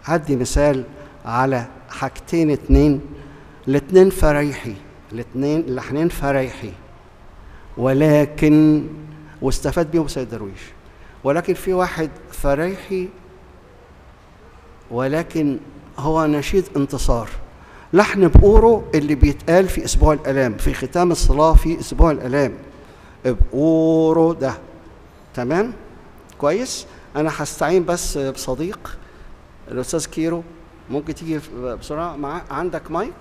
هدي مثال على حاجتين اتنين، الاتنين فريحي، الاتنين اللحنين فريحي، ولكن واستفاد بيهم سيد درويش. ولكن في واحد فريحي ولكن هو نشيد انتصار، لحن بقوره اللي بيتقال في اسبوع الالام، في ختام الصلاه في اسبوع الالام، بقوره ده. تمام كويس. انا هستعين بس بصديق الاستاذ كيرو، ممكن تيجي بسرعه معاه؟ عندك مايك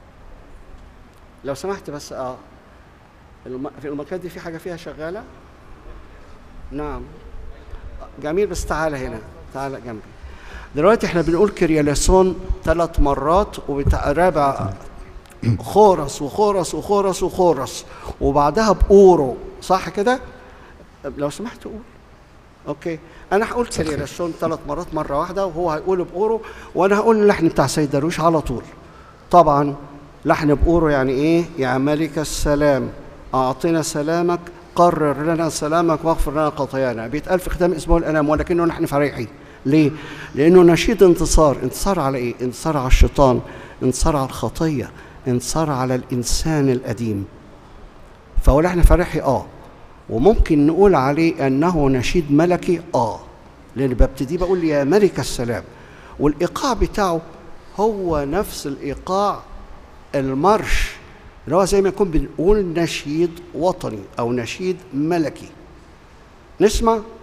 لو سمحت بس؟ في المكان دي في حاجه فيها شغاله؟ نعم جميل، بس تعالى هنا، تعالى جنبي. دلوقتي احنا بنقول كرياليسون 3 مرات وبترابع خورس وخورس وخورس وخورس وبعدها بأورو، صح كده؟ لو سمحت قول. اوكي، انا هقول كرياليسون 3 مرات مره واحده وهو هيقول بأورو، وانا هقول اللحن بتاع سيد درويش على طول. طبعا لحن بأورو يعني ايه؟ يا ملك السلام اعطنا سلامك، قرر لنا سلامك واغفر لنا خطايانا، بيتقال في ختام اسبوع الالام، ولكنه لحن فريحي. ليه؟ لانه نشيد انتصار. انتصار على ايه؟ انتصار على الشيطان، انتصار على الخطيه، انتصار على الانسان القديم. فهو لحن فريحي وممكن نقول عليه انه نشيد ملكي لان ببتدي بقول يا ملك السلام، والايقاع بتاعه هو نفس الايقاع المرش، اللي هو زي ما يكون بنقول نشيد وطني او نشيد ملكي. نسمع